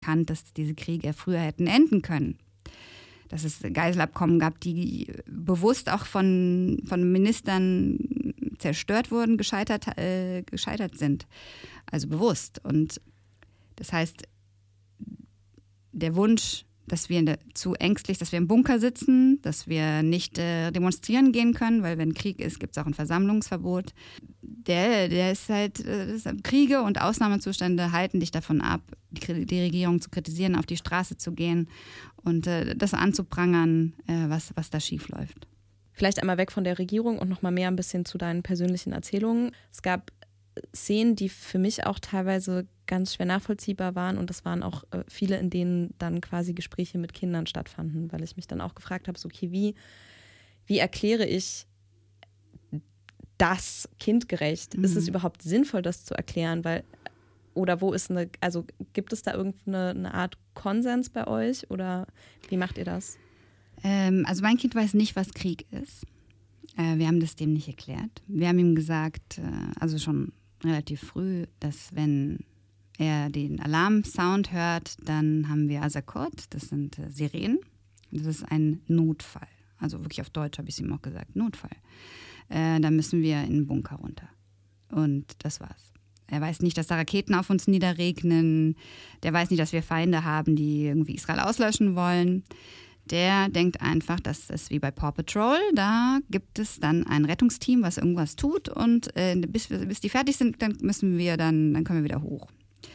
bekannt, dass diese Kriege früher hätten enden können. Dass es Geiselabkommen gab, die bewusst auch von Ministern zerstört wurden, gescheitert sind. Also bewusst. Und das heißt, der Wunsch, dass wir zu ängstlich, dass wir im Bunker sitzen, dass wir nicht demonstrieren gehen können, weil wenn Krieg ist, gibt es auch ein Versammlungsverbot. Der ist halt, Kriege und Ausnahmezustände halten dich davon ab, die Regierung zu kritisieren, auf die Straße zu gehen und das anzuprangern, was da schief läuft. Vielleicht einmal weg von der Regierung und nochmal mehr ein bisschen zu deinen persönlichen Erzählungen. Es gab Szenen, die für mich auch teilweise ganz schwer nachvollziehbar waren und das waren auch viele, in denen dann quasi Gespräche mit Kindern stattfanden, weil ich mich dann auch gefragt habe, so, okay, wie erkläre ich das kindgerecht? Ist es überhaupt sinnvoll, das zu erklären? Oder gibt es da irgendeine Art Konsens bei euch oder wie macht ihr das? Also mein Kind weiß nicht, was Krieg ist. Wir haben das dem nicht erklärt. Wir haben ihm gesagt, also schon relativ früh, dass wenn er den Alarmsound hört, dann haben wir Azakot, das sind Sirenen. Das ist ein Notfall. Also wirklich auf Deutsch habe ich es ihm auch gesagt, Notfall. Dann müssen wir in den Bunker runter. Und das war's. Er weiß nicht, dass da Raketen auf uns niederregnen. Der weiß nicht, dass wir Feinde haben, die irgendwie Israel auslöschen wollen. Der denkt einfach, das ist wie bei Paw Patrol. Da gibt es dann ein Rettungsteam, was irgendwas tut. Und bis die fertig sind, dann können wir wieder hoch.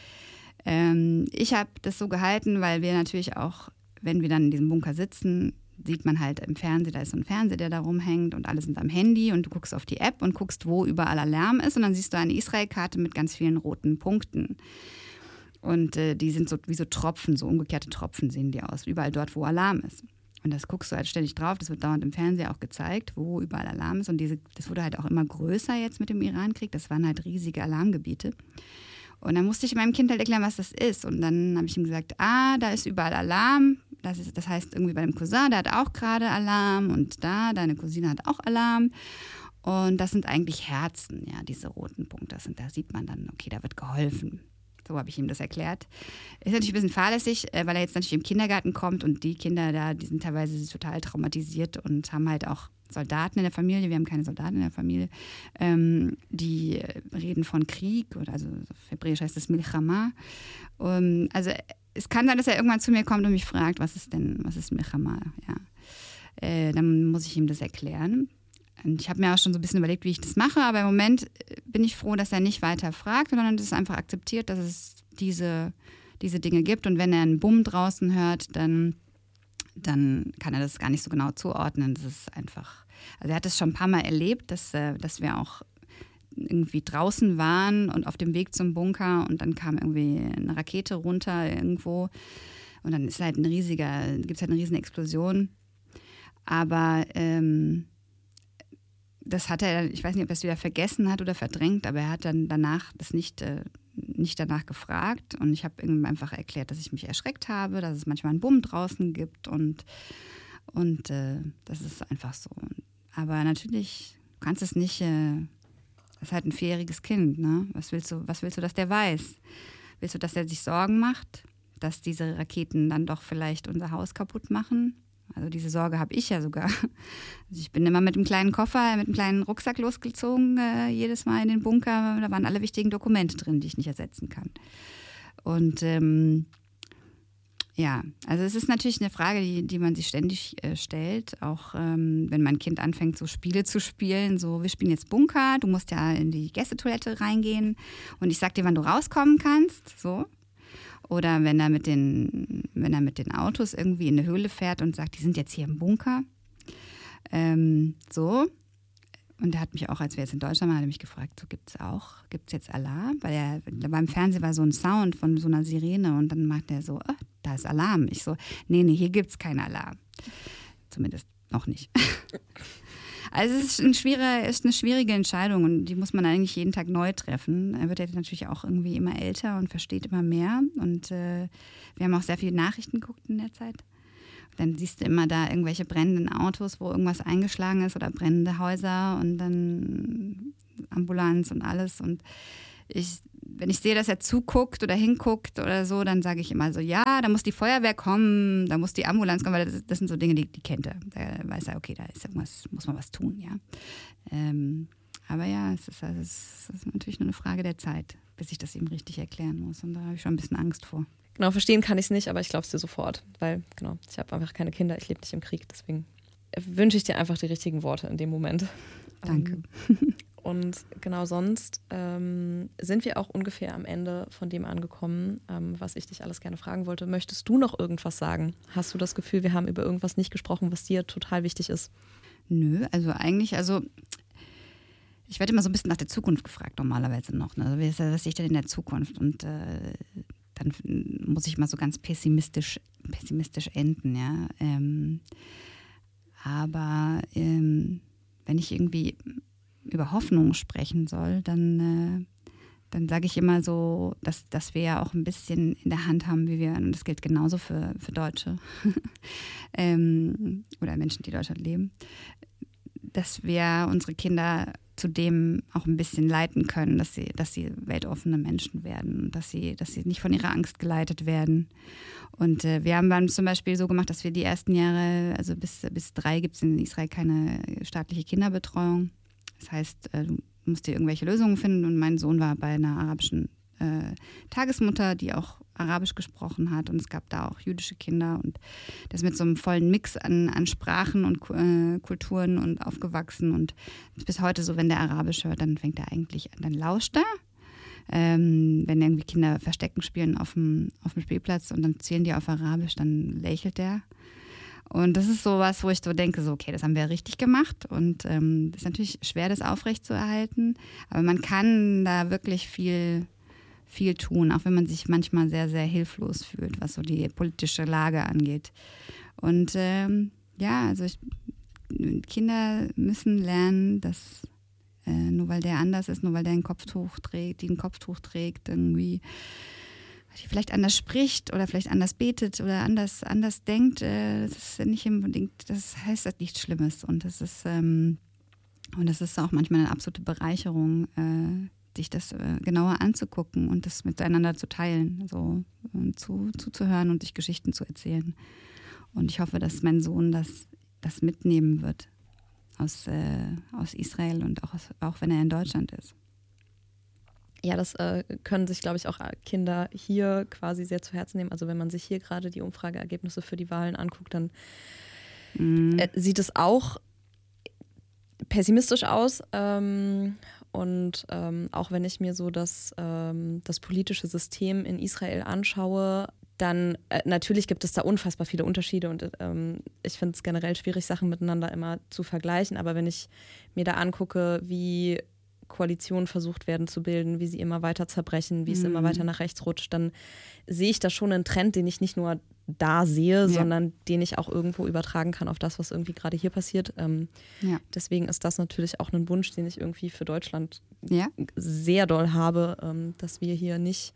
Ich habe das so gehalten, weil wir natürlich auch, wenn wir dann in diesem Bunker sitzen, sieht man halt im Fernsehen, da ist so ein Fernseher, der da rumhängt und alle sind am Handy und du guckst auf die App und guckst, wo überall Alarm ist und dann siehst du eine Israel-Karte mit ganz vielen roten Punkten. Und die sind so wie so Tropfen, so umgekehrte Tropfen sehen die aus, überall dort, wo Alarm ist. Und das guckst du halt ständig drauf, das wird dauernd im Fernseher auch gezeigt, wo überall Alarm ist. Und das wurde halt auch immer größer jetzt mit dem Irankrieg, das waren halt riesige Alarmgebiete. Und dann musste ich meinem Kind halt erklären, was das ist. Und dann habe ich ihm gesagt, da ist überall Alarm. Das heißt irgendwie bei dem Cousin, der hat auch gerade Alarm. Und deine Cousine hat auch Alarm. Und das sind eigentlich Herzen, ja, diese roten Punkte. Da sieht man dann, okay, da wird geholfen. So habe ich ihm das erklärt. Ist natürlich ein bisschen fahrlässig, weil er jetzt natürlich im Kindergarten kommt und die Kinder da, die sind teilweise total traumatisiert und haben halt auch Soldaten in der Familie. Wir haben keine Soldaten in der Familie. Die reden von Krieg, oder also auf Hebräisch heißt das Milchama. Also es kann sein, dass er irgendwann zu mir kommt und mich fragt, was ist Milchama? Ja. Dann muss ich ihm das erklären. Und ich habe mir auch schon so ein bisschen überlegt, wie ich das mache, aber im Moment bin ich froh, dass er nicht weiter fragt, sondern das einfach akzeptiert, dass es diese Dinge gibt. Und wenn er einen Bumm draußen hört, dann kann er das gar nicht so genau zuordnen. Das ist einfach, also er hat es schon ein paar Mal erlebt, dass wir auch irgendwie draußen waren und auf dem Weg zum Bunker und dann kam irgendwie eine Rakete runter irgendwo und dann ist halt gibt es halt eine riesen Explosion. Aber das hat er, ich weiß nicht, ob er es wieder vergessen hat oder verdrängt, aber er hat dann danach das nicht danach gefragt und ich habe ihm einfach erklärt, dass ich mich erschreckt habe, dass es manchmal einen Bumm draußen gibt und das ist einfach so. Aber natürlich kannst es nicht, das ist halt ein 4-jähriges Kind, ne? Was willst du, dass der weiß? Willst du, dass er sich Sorgen macht, dass diese Raketen dann doch vielleicht unser Haus kaputt machen? Also diese Sorge habe ich ja sogar. Also ich bin immer mit einem kleinen Koffer, mit einem kleinen Rucksack losgezogen, jedes Mal in den Bunker. Da waren alle wichtigen Dokumente drin, die ich nicht ersetzen kann. Und ja, also es ist natürlich eine Frage, die man sich ständig stellt. Auch wenn mein Kind anfängt, so Spiele zu spielen. So, wir spielen jetzt Bunker, du musst ja in die Gästetoilette reingehen und ich sag dir, wann du rauskommen kannst. So. Oder wenn er mit den Autos irgendwie in eine Höhle fährt und sagt, die sind jetzt hier im Bunker. So. Und er hat mich auch, als wir jetzt in Deutschland waren, hat er mich gefragt, so gibt's jetzt Alarm? Weil beim Fernsehen war so ein Sound von so einer Sirene und dann macht er so, da ist Alarm. Ich so, nee, hier gibt's keinen Alarm. Zumindest noch nicht. Also es ist eine schwierige Entscheidung und die muss man eigentlich jeden Tag neu treffen. Er wird jetzt natürlich auch irgendwie immer älter und versteht immer mehr. Und wir haben auch sehr viele Nachrichten geguckt in der Zeit. Dann siehst du immer da irgendwelche brennenden Autos, wo irgendwas eingeschlagen ist oder brennende Häuser und dann Ambulanz und alles. Und wenn ich sehe, dass er zuguckt oder hinguckt oder so, dann sage ich immer so, ja, da muss die Feuerwehr kommen, da muss die Ambulanz kommen, weil das sind so Dinge, die kennt er. Da weiß er, okay, da ist irgendwas, muss man was tun, ja. Aber ja, es ist natürlich nur eine Frage der Zeit, bis ich das ihm richtig erklären muss. Und da habe ich schon ein bisschen Angst vor. Genau, verstehen kann ich es nicht, aber ich glaube es dir sofort. Weil, genau, ich habe einfach keine Kinder, ich lebe nicht im Krieg, deswegen wünsche ich dir einfach die richtigen Worte in dem Moment. Danke. Und genau sonst sind wir auch ungefähr am Ende von dem angekommen, was ich dich alles gerne fragen wollte. Möchtest du noch irgendwas sagen? Hast du das Gefühl, wir haben über irgendwas nicht gesprochen, was dir total wichtig ist? Nö, also eigentlich, ich werde immer so ein bisschen nach der Zukunft gefragt normalerweise noch. Ne? Also was sehe ich denn in der Zukunft? Und dann muss ich mal so ganz pessimistisch enden, ja. Aber wenn ich irgendwie über Hoffnung sprechen soll, dann sage ich immer so, dass wir ja auch ein bisschen in der Hand haben, wie wir, und das gilt genauso für Deutsche oder Menschen, die in Deutschland leben, dass wir unsere Kinder zu dem auch ein bisschen leiten können, dass sie weltoffene Menschen werden, dass sie nicht von ihrer Angst geleitet werden. Und wir haben dann zum Beispiel so gemacht, dass wir die ersten Jahre, also bis 3 gibt es in Israel keine staatliche Kinderbetreuung. Das heißt, du musst dir irgendwelche Lösungen finden. Und mein Sohn war bei einer arabischen Tagesmutter, die auch Arabisch gesprochen hat. Und es gab da auch jüdische Kinder. Und das mit so einem vollen Mix an Sprachen und Kulturen und aufgewachsen. Und bis heute so, wenn der Arabisch hört, dann fängt er eigentlich an, dann lauscht er. Wenn irgendwie Kinder Verstecken spielen auf dem Spielplatz und dann zählen die auf Arabisch, dann lächelt er. Und das ist so was, wo ich so denke, so okay, das haben wir richtig gemacht. Und das ist natürlich schwer, das aufrechtzuerhalten. Aber man kann da wirklich viel tun, auch wenn man sich manchmal sehr, sehr hilflos fühlt, was so die politische Lage angeht. Und also Kinder müssen lernen, dass nur weil der anders ist, nur weil der die ein Kopftuch trägt, irgendwie vielleicht anders spricht oder vielleicht anders betet oder anders denkt, das ist nicht unbedingt, das heißt das nichts Schlimmes. Und das ist auch manchmal eine absolute Bereicherung, sich das genauer anzugucken und das miteinander zu teilen, so zuzuhören und sich Geschichten zu erzählen. Und ich hoffe, dass mein Sohn das mitnehmen wird aus Israel und auch wenn er in Deutschland ist. Ja, das können sich, glaube ich, auch Kinder hier quasi sehr zu Herzen nehmen. Also wenn man sich hier gerade die Umfrageergebnisse für die Wahlen anguckt, dann sieht es auch pessimistisch aus. Und auch wenn ich mir so das politische System in Israel anschaue, dann natürlich gibt es da unfassbar viele Unterschiede und ich finde es generell schwierig, Sachen miteinander immer zu vergleichen. Aber wenn ich mir da angucke, wie Koalitionen versucht werden zu bilden, wie sie immer weiter zerbrechen, wie es immer weiter nach rechts rutscht, dann sehe ich da schon einen Trend, den ich nicht nur da sehe, sondern den ich auch irgendwo übertragen kann auf das, was irgendwie gerade hier passiert. Deswegen ist das natürlich auch ein Wunsch, den ich irgendwie für Deutschland sehr doll habe, dass wir hier nicht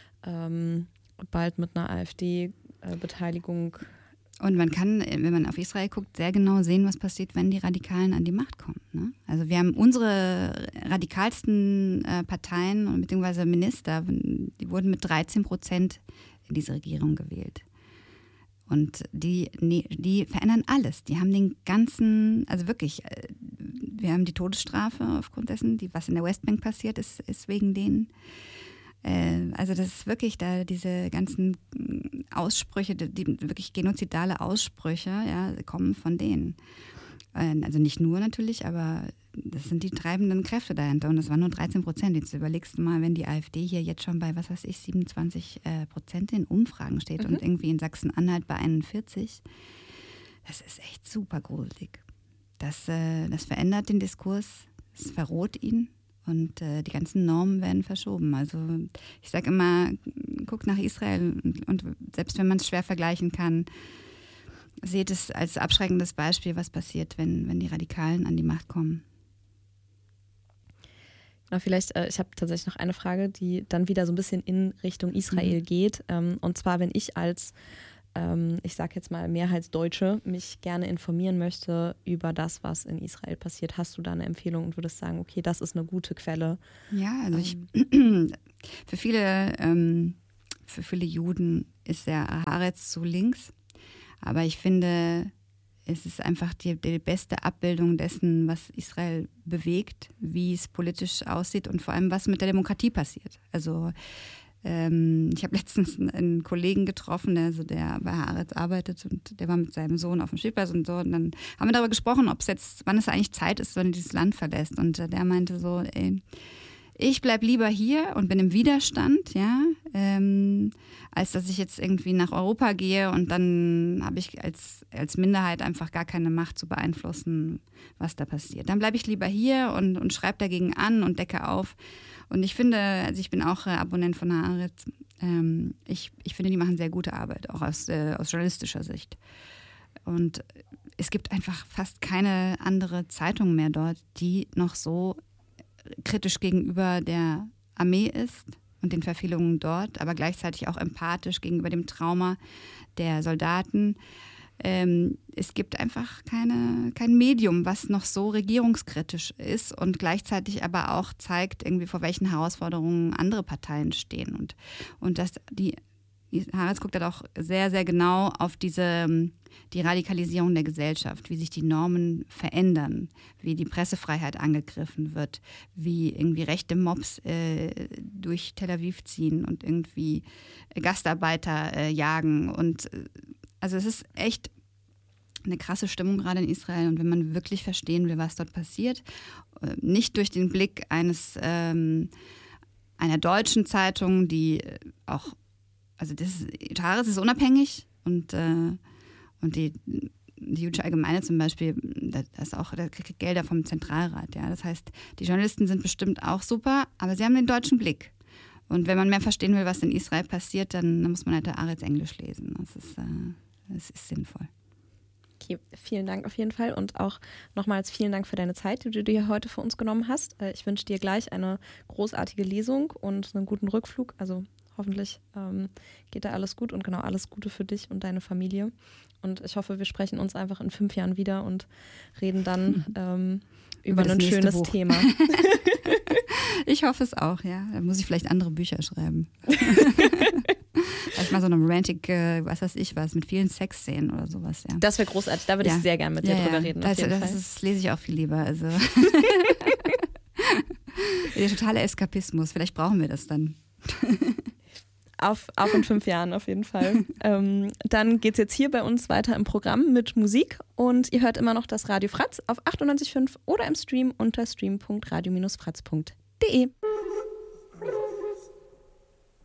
bald mit einer AfD-Beteiligung. Und man kann, wenn man auf Israel guckt, sehr genau sehen, was passiert, wenn die Radikalen an die Macht kommen. Ne? Also wir haben unsere radikalsten Parteien bzw. Minister, die wurden mit 13% in diese Regierung gewählt. Und die verändern alles. Die haben den ganzen, also wirklich, wir haben die Todesstrafe aufgrund dessen, was in der Westbank passiert ist wegen denen. Also das ist wirklich da diese ganzen Aussprüche, die wirklich genozidale Aussprüche, kommen von denen. Also nicht nur natürlich, aber das sind die treibenden Kräfte dahinter. Und das waren nur 13%. Jetzt überlegst du mal, wenn die AfD hier jetzt schon bei, 27% in Umfragen steht und irgendwie in Sachsen-Anhalt bei 41%. Das ist echt super gruselig. Das verändert den Diskurs, es verroht ihn. Und die ganzen Normen werden verschoben. Also ich sage immer, guckt nach Israel und selbst wenn man es schwer vergleichen kann, seht es als abschreckendes Beispiel, was passiert, wenn die Radikalen an die Macht kommen. Na, vielleicht, ich habe tatsächlich noch eine Frage, die dann wieder so ein bisschen in Richtung Israel geht. Und zwar, wenn ich als ich sage jetzt mal Mehrheitsdeutsche, mich gerne informieren möchte über das, was in Israel passiert. Hast du da eine Empfehlung und würdest sagen, okay, das ist eine gute Quelle? Ja, also für viele Juden ist der Haaretz zu links. Aber ich finde, es ist einfach die beste Abbildung dessen, was Israel bewegt, wie es politisch aussieht und vor allem, was mit der Demokratie passiert. Also ich habe letztens einen Kollegen getroffen, der bei Haaretz arbeitet und der war mit seinem Sohn auf dem Spielplatz und so. Und dann haben wir darüber gesprochen, wann es eigentlich Zeit ist, wenn er dieses Land verlässt. Und der meinte so, ich bleibe lieber hier und bin im Widerstand, ja, als dass ich jetzt irgendwie nach Europa gehe und dann habe ich als Minderheit einfach gar keine Macht zu beeinflussen, was da passiert. Dann bleibe ich lieber hier und schreibe dagegen an und decke auf. Und ich finde, also ich bin auch Abonnent von Haaretz, ich finde, die machen sehr gute Arbeit, auch aus journalistischer Sicht. Und es gibt einfach fast keine andere Zeitung mehr dort, die noch so kritisch gegenüber der Armee ist und den Verfehlungen dort, aber gleichzeitig auch empathisch gegenüber dem Trauma der Soldaten. Es gibt einfach kein Medium, was noch so regierungskritisch ist und gleichzeitig aber auch zeigt, irgendwie vor welchen Herausforderungen andere Parteien stehen. Und dass Haaretz guckt halt auch sehr, sehr genau auf die Radikalisierung der Gesellschaft, wie sich die Normen verändern, wie die Pressefreiheit angegriffen wird, wie irgendwie rechte Mobs durch Tel Aviv ziehen und irgendwie Gastarbeiter jagen. Und also es ist echt eine krasse Stimmung gerade in Israel. Und wenn man wirklich verstehen will, was dort passiert, nicht durch den Blick einer deutschen Zeitung, die auch also Haaretz ist unabhängig und die jüdische Allgemeine zum Beispiel, da kriegt Gelder vom Zentralrat. Ja. Das heißt, die Journalisten sind bestimmt auch super, aber sie haben den deutschen Blick. Und wenn man mehr verstehen will, was in Israel passiert, dann muss man halt Haaretz Englisch lesen. Das ist sinnvoll. Okay, vielen Dank auf jeden Fall und auch nochmals vielen Dank für deine Zeit, die du dir heute für uns genommen hast. Ich wünsche dir gleich eine großartige Lesung und einen guten Rückflug. Also hoffentlich geht da alles gut und genau alles Gute für dich und deine Familie. Und ich hoffe, wir sprechen uns einfach in 5 Jahren wieder und reden dann über ein schönes Buch. Thema. Ich hoffe es auch, ja. Da muss ich vielleicht andere Bücher schreiben. Vielleicht mal so eine Romantic, mit vielen Sexszenen oder sowas, ja. Das wäre großartig, da würde ich sehr gerne mit dir drüber reden. Das lese ich auch viel lieber. Also. Der totale Eskapismus, vielleicht brauchen wir das dann. Auch in 5 Jahren auf jeden Fall. Dann geht es jetzt hier bei uns weiter im Programm mit Musik und ihr hört immer noch das Radio Fratz auf 98.5 oder im Stream unter stream.radio-fratz.de.